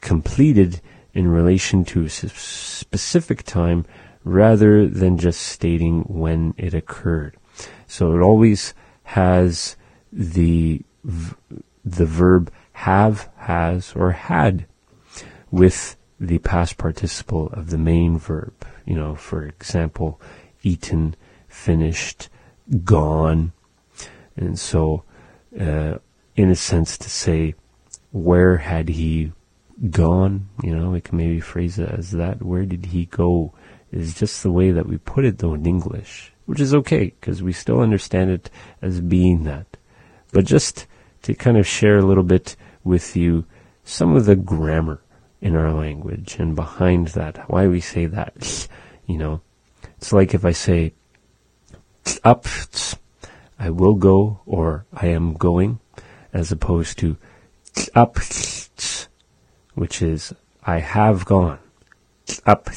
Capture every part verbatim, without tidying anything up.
completed in relation to a specific time rather than just stating when it occurred. So it always has the the verb have, has, or had with the past participle of the main verb. You know, for example, eaten, finished, gone. And so, uh, in a sense, to say, where had he gone? You know, we can maybe phrase it as that. Where did he go? Is just the way that we put it, though, in English, which is okay, because we still understand it as being that. But just to kind of share a little bit with you some of the grammar in our language and behind that, why we say that. You know, it's like if I say, up, I will go, or I am going, as opposed to up, which is I have gone. Up.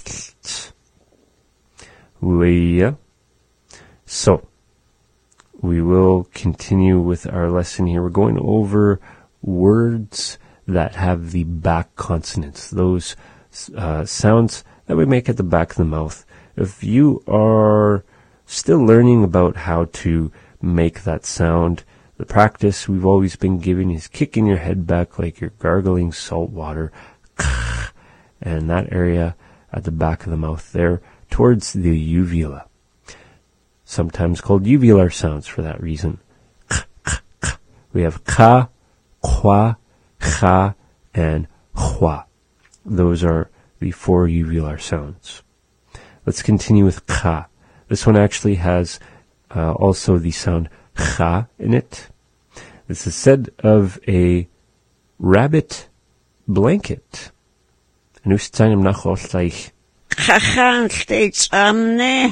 We, so, we will continue with our lesson here. We're going over words that have the back consonants, those uh, sounds that we make at the back of the mouth. If you are still learning about how to make that sound, the practice we've always been giving is kicking your head back like you're gargling salt water, and that area at the back of the mouth there towards the uvula, sometimes called uvular sounds for that reason. We have ka, kwa, cha, and hua. Those are the four uvular sounds. Let's continue with ka. This one actually has uh, also the sound cha in it. This is said of a rabbit blanket. En hoe zijn hem nog altijd? Chachans steeds amne.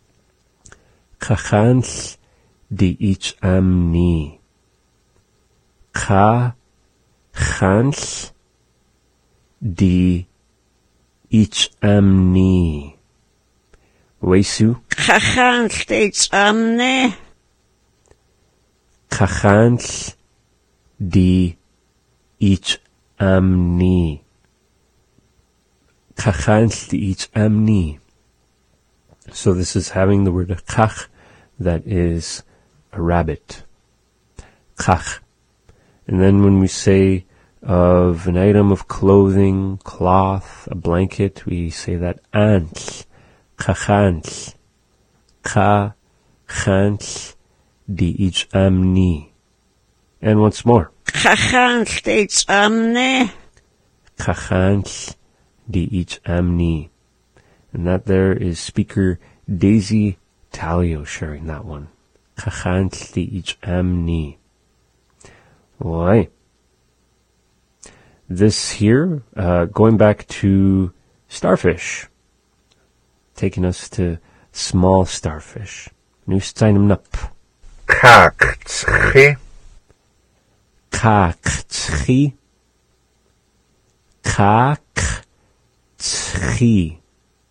Chachans die iets amni. Chachans die iets amni. Weesu? Chachans steeds amne. Chachans die iets amni. Chachans die iets amni. So this is having the word chach, that is a rabbit. Chach. And then when we say of an item of clothing, cloth, a blanket, we say that ants. Chachans. Chachans die iets amni. And once more. Chachans steeds amne. Chachans die iets amni. And that there is speaker Daisy Talio sharing that one. Chachans die iets amni. Why? This here, uh, going back to starfish, taking us to small starfish. Nu zijn hem nap. Kaktschi. Kaktschi. Kaktschi.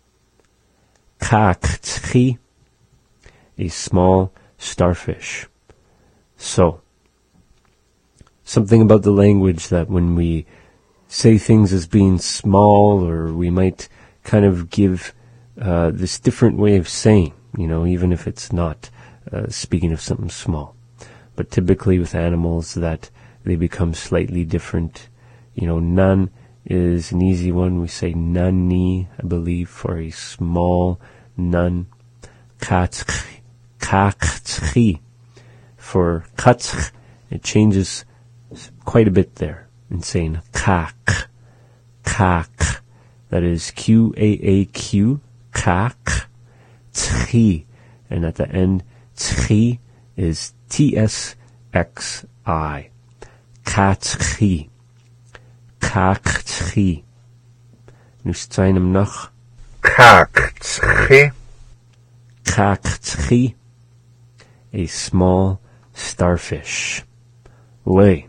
Kaktschi. A small starfish. So, something about the language that when we say things as being small, or we might kind of give uh, this different way of saying, you know, even if it's not uh, speaking of something small. But typically with animals that they become slightly different. You know, nan is an easy one. We say nani, I believe, for a small nun. Katski, kakski, for katsk, it changes quite a bit there in saying kak, kak, that is Q A A Q, kak, tchi, and at the end, tchi is T S X I, katski, kaktchi. Nu zijn hem nog. Kaktschi. Kaktchi, a small starfish. Lay.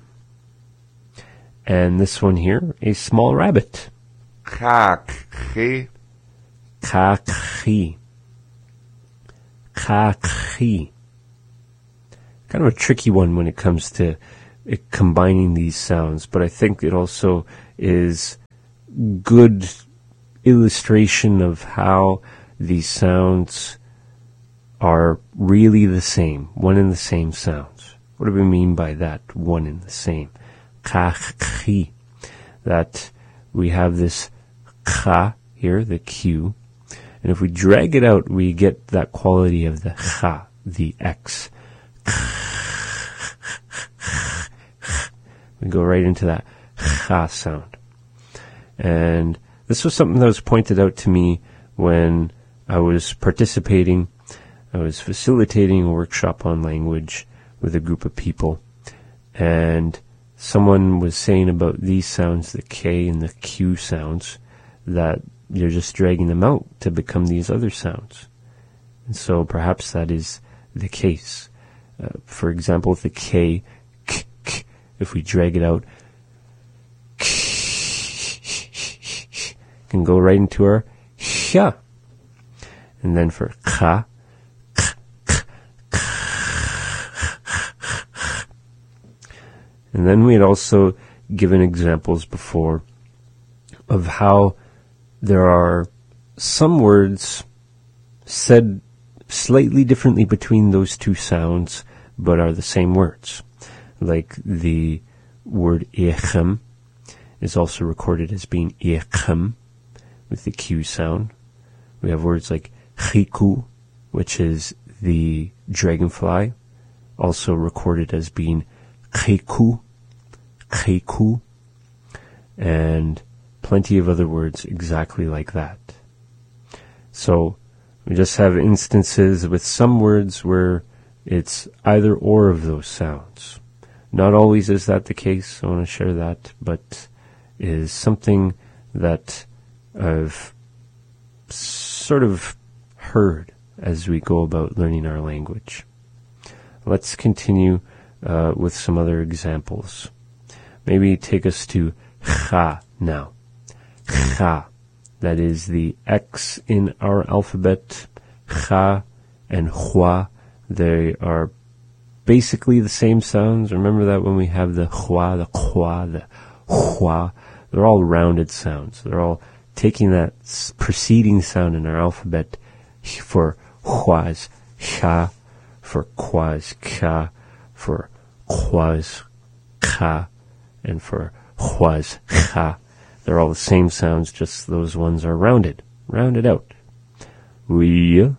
And this one here, a small rabbit. Kakchi. Kakchi. Kakchi. Kind of a tricky one when it comes to it combining these sounds, but I think it also is good illustration of how these sounds are really the same, one and the same sounds. What do we mean by that, one and the same? Kach, chi. That we have this cha here, the Q, and if we drag it out, we get that quality of the cha, the X. We go right into that cha sound. And this was something that was pointed out to me when I was participating. I was facilitating a workshop on language with a group of people, and someone was saying about these sounds, the K and the Q sounds, that you're just dragging them out to become these other sounds. And so perhaps that is the case. Uh, for example, with the K, k, k, if we drag it out, can go right into our sha. And then for ka, and then we had also given examples before of how there are some words said slightly differently between those two sounds, but are the same words. Like the word echem is also recorded as being echem with the Q sound. We have words like chiku, which is the dragonfly, also recorded as being chiku, chiku, and plenty of other words exactly like that. So we just have instances with some words where it's either or of those sounds. Not always is that the case, I want to share that, but is something that I've sort of heard as we go about learning our language. Let's continue uh, with some other examples. Maybe take us to cha now. Cha. That is the X in our alphabet. Cha and hua. They are basically the same sounds. Remember that when we have the hua, the hua, the hua, they're all rounded sounds. They're all taking that preceding sound in our alphabet. For hua's cha, for qua's ka, for qua's ka, and for hua's cha. They're all the same sounds, just those ones are rounded, rounded out. We,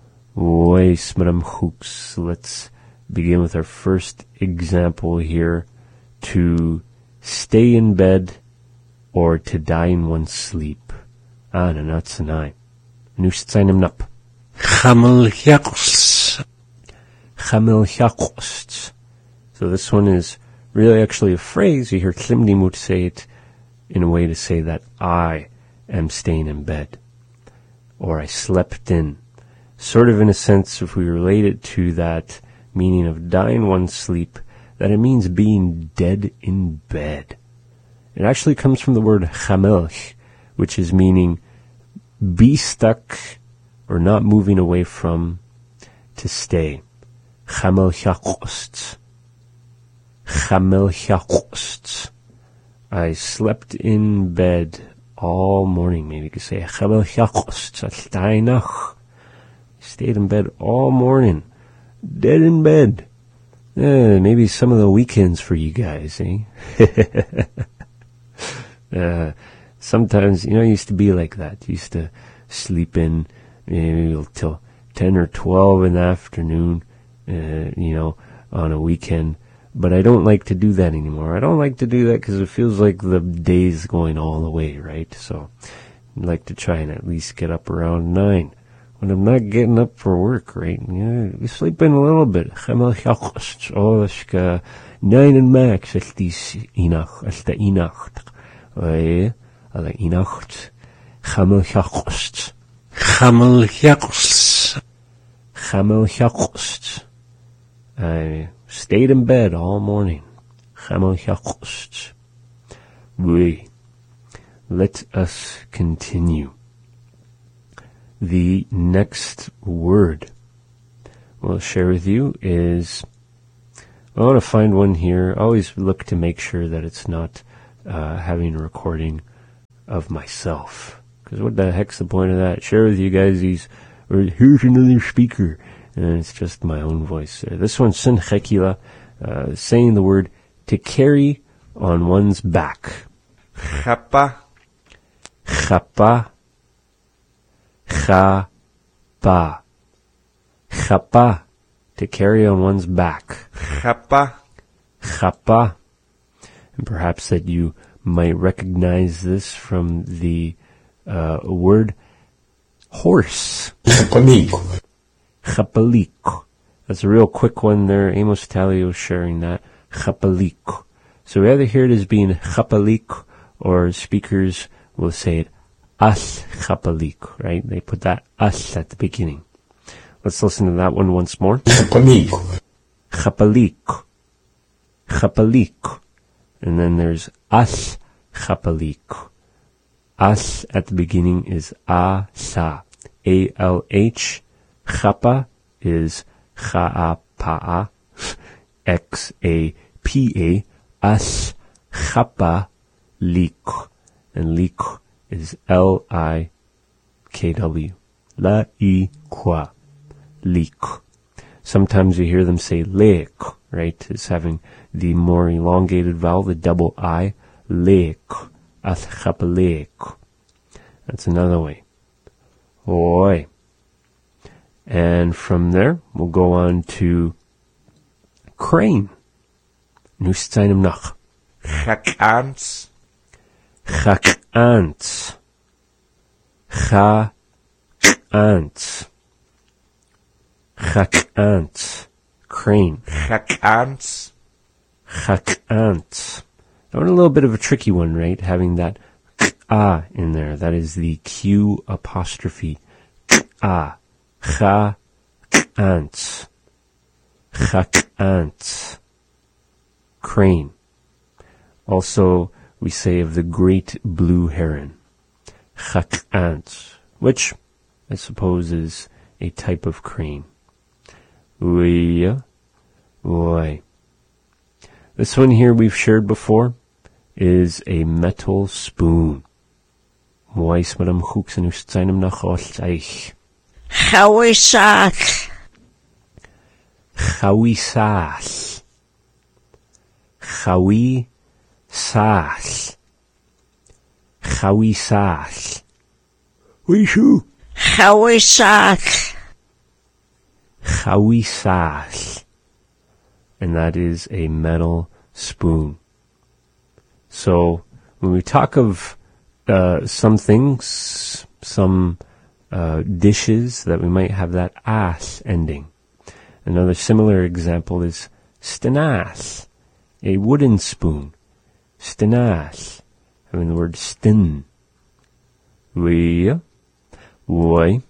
let's begin with our first example here. To stay in bed or to die in one's sleep. Ah, na natsanai. Nushtsainem nap. Chamel Yakost. Chamel Yakost. So this one is really actually a phrase. You hear Klimdimut say it in a way to say that I am staying in bed. Or I slept in. Sort of in a sense, if we relate it to that meaning of dying one's sleep, that it means being dead in bed. It actually comes from the word chamelch, which is meaning be stuck or not moving away from, to stay. Chamelchakost. Chamelchakost. I slept in bed all morning. Maybe you could say chamelchakost. Altainach. Stayed in bed all morning. Dead in bed. Uh, maybe some of the weekends for you guys, eh? uh, sometimes, you know, I used to be like that. I used to sleep in maybe till ten or twelve in the afternoon, uh, you know, on a weekend. But I don't like to do that anymore. I don't like to do that because it feels like the day's going all the way, right? So I'd like to try and at least get up around nine. When I'm not getting up for work, right? Yeah, we sleep in a little bit. Oh, nine and max. It's this inach. It's the inacht. Oh, the inacht. Chamel chakost. Chamel Yakost. Chamel chakost. I stayed in bed all morning. Chamel chakost. We. Let us continue. The next word we'll share with you is, I want to find one here. I always look to make sure that it's not uh, having a recording of myself. Because what the heck's the point of that? Share with you guys these, or here's another speaker. And it's just my own voice. Uh, this one's Sin Chekila, uh, saying the word to carry on one's back. Chapa. Chapa. Chapa. Chapa. To carry on one's back. Chapa. Chapa. And perhaps that you might recognize this from the uh, word horse. Chapalik. Chapalik. That's a real quick one there. Amos Talio sharing that. Chapalik. So we either hear it as being chapalik, or speakers will say it as chapalik, right? They put that as at the beginning. Let's listen to that one once more. Chapalik. Chapalik. Chapalik. And then there's as chapalik. As at the beginning is asa. A L H. Chapa is cha'apa'a. X A P A. As chapa lik. And lik is L I K W. La I kwa. Lik. Sometimes you hear them say lek, right? It's having the more elongated vowel, the double I. Lek. As chapalek. That's another way. Oi. And from there, we'll go on to crane. Nustainim nach. Chak'ans. Chak'ants. Chak'ants. Chak'ants. Crane. Chak'ans. Chak'ants. Now, a little bit of a tricky one, right? Having that ah in there. That is the Q apostrophe. Ah. Chak'ants. Chak'ants. Crane. Also, we say of the great blue heron. Chak'ants. Which, I suppose, is a type of crane. Oui. Oui. This one here we've shared before is a metal spoon. Mois madam hooks and ustzainem nach eich. Chawisach. Chawisach. Chawisach. Chawisach. Wishu. Chawisach. Chawisach. And that is a metal spoon. So, when we talk of uh, some things, some uh, dishes that we might have that as ending. Another similar example is stenas, a wooden spoon. Stenas, having the word stin. We, why.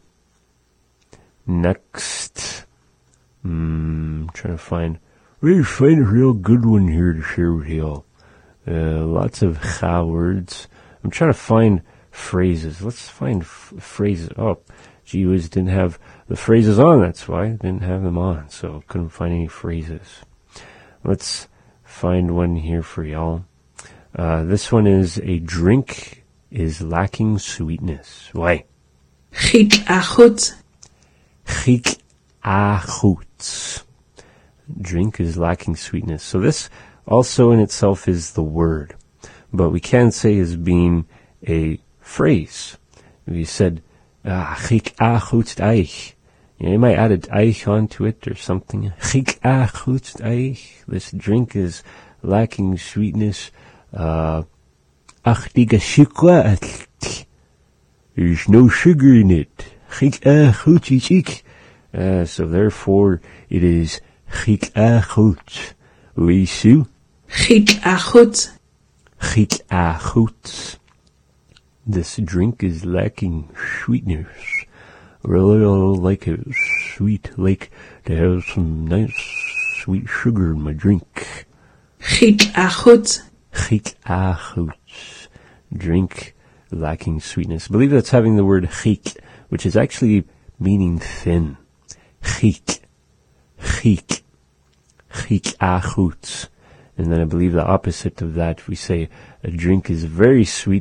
Next, mm, trying to find, we find a real good one here to share with you all. Uh, lots of cha words. I'm trying to find phrases. Let's find f- phrases. Oh, gee whiz, didn't have the phrases on, that's why. I didn't have them on, so couldn't find any phrases. Let's find one here for y'all. Uh, this one is a drink is lacking sweetness. Why? Chik achut. Chik achut. Drink is lacking sweetness. So this also in itself is the word, but we can say as being a phrase. If you said, chik achut eich, you might add an eich onto it or something. Chik achut eich. This drink is lacking sweetness. Uh, ach diga shikwa. There's no sugar in it. Chik achut chik. Uh, so therefore it is chik achut. Lisu. Chik achut. Chik achut. This drink is lacking sweetness. Really, I like it sweet, like to have some nice sweet sugar in my drink. Chik achut. Chik achut. Drink lacking sweetness. I believe that's having the word chik, which is actually meaning thin. Chik. Chik. Chik achut. And then I believe the opposite of that, we say a drink is very sweet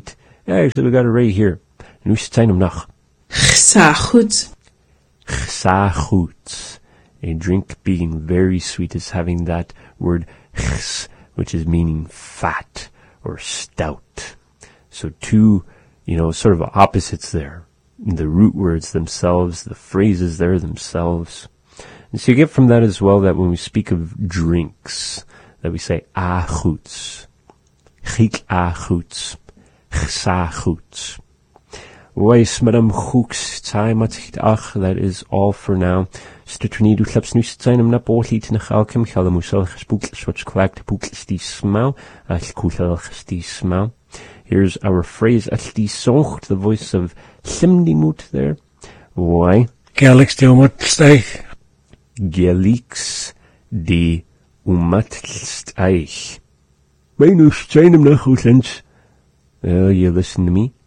Yeah, actually, we got it right here. Nu zijn hem nog. Gesaggoed. Gesaggoed. A drink being very sweet is having that word gs, which is meaning fat or stout. So two, you know, sort of opposites there. The root words themselves, the phrases there themselves. And so you get from that as well that when we speak of drinks, that we say achuts, chik achuts, chsachuts. Weis madam chooks time at ach, that is all for now. Stutrinidu claps nu zijn na bolli te nachalkem, chala musel gespookles, what's clacked bookles die smau, al kuchel die smau. Here's our phrase at die song, the voice of Limdimut there. Why? Gelix de umatsteich. Gelix de umatsteich. Menus zijn hem nog goed eens. Well, you listen to me.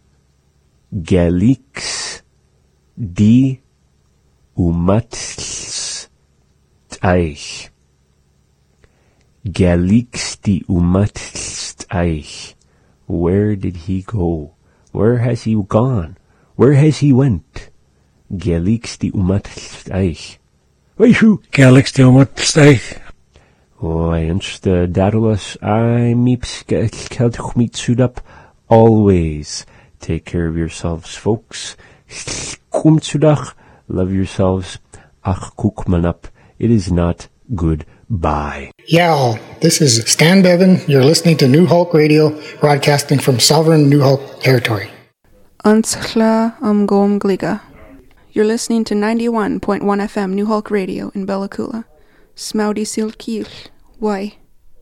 Gelix de umatsteich. Gelix de umatsteich. Where did he go? Where has he gone? Where has he went? Gelix die umatsteich. Weishu. Gelix de umatsteich. Oh, I understand. Daedalus, I meeps keld chmeet suit up. Always take care of yourselves, folks. Kumtsudach. Love yourselves. Ach kukman up. It is not good. Bye. Yeah, this is Stan Bevan. You're listening to New Hulk Radio, broadcasting from sovereign New Hulk territory. Antsla Umgom Gliga. You're listening to ninety-one point one F M New Hulk Radio in Bella Coola. Smoudy Silkil. Why?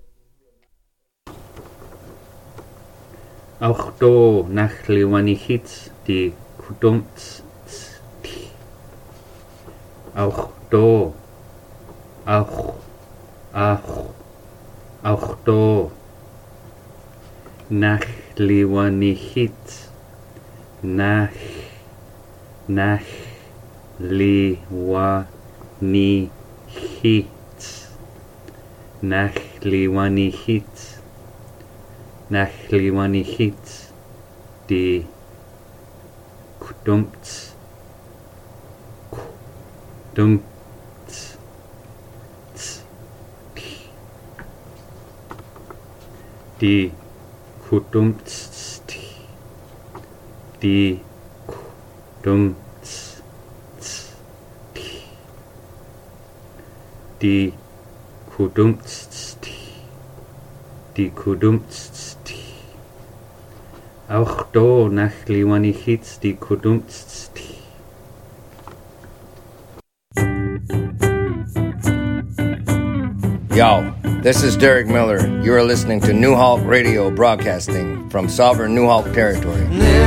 Auch do nachli wanichits die kudomts. Auch do. Auch. Auch. Auch do. Nachli wanichits. Nach, nach, li, wa, ni, hit. Nach, li, wa, ni, hit. Nach, li, wa, ni, hit. Die, kudumts, kudumts, die, kudumts, die kudumts die kudumts die kudumts auch do nach liwanichits die kudumts. Yo, this is Derek Miller. You are listening to New Hulk Radio, broadcasting from sovereign New Hulk territory.